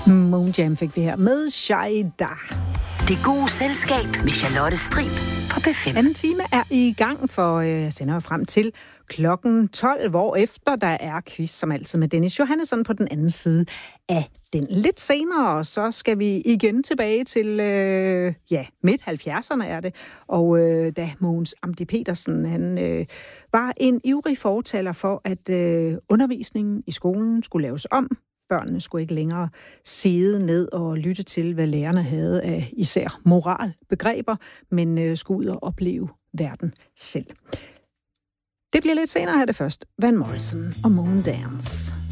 Moonjam fik vi her med Shaida. Det gode selskab med Charlotte Strib på P5. Anden time er i gang for sender frem til klokken 12, hvor efter der er quiz, som altid med Dennis Johannesson på den anden side af den. Lidt senere, så skal vi igen tilbage til, midt-70'erne er det. Og da Mogens Amdi Petersen, han var en ivrig fortaler for, at undervisningen i skolen skulle laves om. Børnene skulle ikke længere sidde ned og lytte til, hvad lærerne havde af især moralbegreber, men skulle ud og opleve verden selv. Det bliver lidt senere her det først. Van Morrison og Moondance.